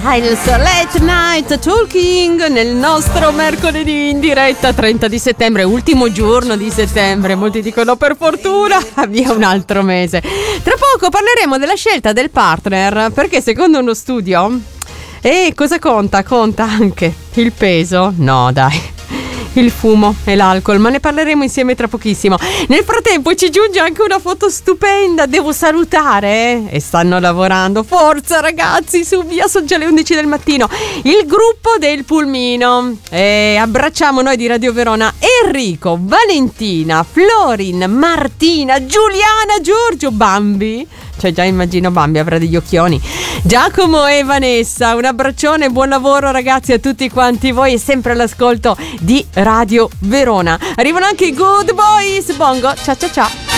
Styles, Late Night Talking nel nostro mercoledì in diretta 30 di settembre, ultimo giorno di settembre. Molti dicono per fortuna via un altro mese. Tra poco parleremo della scelta del partner, perché secondo uno studio cosa conta? Conta anche il peso? No dai, il fumo e l'alcol, ma ne parleremo insieme tra pochissimo. Nel frattempo ci giunge anche una foto stupenda. Devo salutare e stanno lavorando, forza ragazzi, su via, sono già le 11 del mattino, il gruppo del Pulmino. Abbracciamo noi di Radio Verona Enrico, Valentina, Florin, Martina, Giuliana, Giorgio, Bambi, cioè già immagino Bambi avrà degli occhioni, Giacomo e Vanessa. Un abbraccione, buon lavoro ragazzi a tutti quanti voi e sempre all'ascolto di Radio Verona. Arrivano anche i Good Boys Bongo. Ciao ciao ciao.